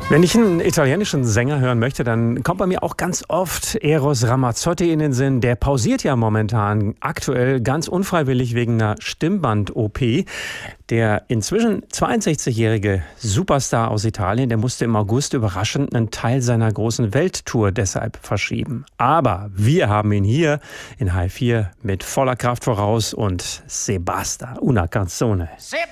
Wenn ich einen italienischen Sänger hören möchte, dann kommt bei mir auch ganz oft Eros Ramazzotti in den Sinn. Der pausiert ja momentan aktuell ganz unfreiwillig wegen einer Stimmband-OP. Der inzwischen 62-jährige Superstar aus Italien, der musste im August überraschend einen Teil seiner großen Welttour deshalb verschieben. Aber wir haben ihn hier in H4 mit voller Kraft voraus und Se basta, una canzone.